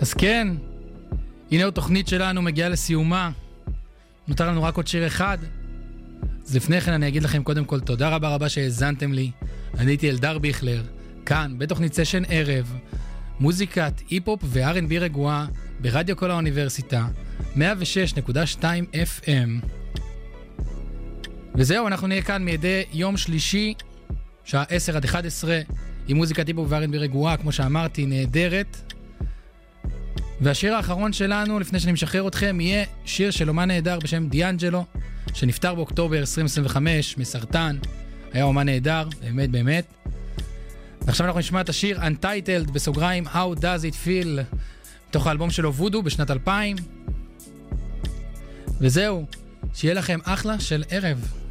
אז כן, הנה התוכנית שלנו מגיעה לסיומה. נותר לנו רק עוד שיר אחד. אז לפני כן אני אגיד לכם קודם כל תודה רבה שהאזנתם לי. אני הייתי אלדר ביכלר, כאן בתוכנית סשן ערב, מוזיקת היפ-הופ ו-R&B רגועה ברדיו כל האוניברסיטה, 106.2 FM. וזהו, אנחנו נהיה כאן מידי יום שלישי, שעה 10 עד 11, עם מוזיקת היפ-הופ ו-R&B רגועה, כמו שאמרתי, נהדרת. והשיר האחרון שלנו, לפני שאני משחרר אתכם, יהיה שיר של אומן נהדר בשם דיאנג'לו, שנפטר באוקטובר 2025 מסרטן. היה אומן נהדר, באמת באמת. ועכשיו אנחנו נשמע את השיר Untitled בסוגריים How Does It Feel, מתוך האלבום שלו וודו בשנת 2000. וזהו, שיהיה לכם אחלה של ערב.